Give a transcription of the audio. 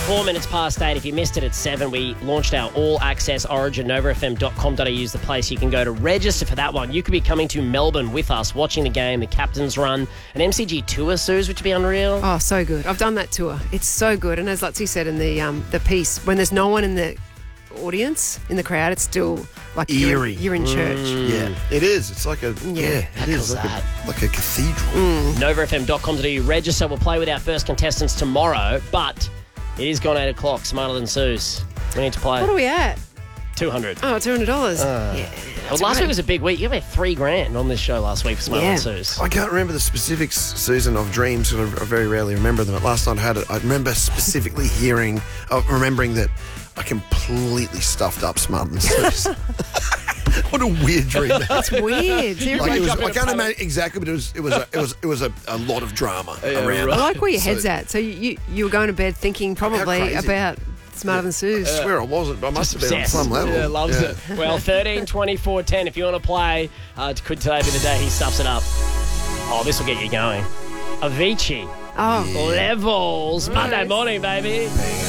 4 minutes past 8. If you missed it at 7, we launched our all-access Origin. NovaFM.com.au is the place you can go to register for that one. You could be coming to Melbourne with us, watching the game, the captain's run, an MCG tour, Suze, which would be unreal. Oh, so good. I've done that tour. It's so good. And as Lutzi said in the piece, when there's no one in the audience, in the crowd, it's still like eerie. You're in church. Yeah, it is. It's like it is like a cathedral. NovaFM.com.au register. We'll play with our first contestants tomorrow, but it is gone 8 o'clock. Smarter than Suze. We need to play. What are we at? 200. Oh, $200. Yeah. Well, last week was a big week. You made $3,000 on this show last week for Smarter than Suze. I can't remember the specifics, Susan, of dreams, and I very rarely remember them. But last night I remember specifically remembering that I completely stuffed up Smarter than Suze. What a weird dream. That's weird. I can't imagine exactly, but it was a lot of drama around. I like where your head's at. So you were going to bed thinking probably about Smarter than Suze. I swear I wasn't, but I must have been on some level. Yeah, loves it. Well, 13, 24, 10. If you want to play, could today be the day he stuffs it up? Oh, this will get you going. Avicii. Oh. Levels. Monday morning, baby.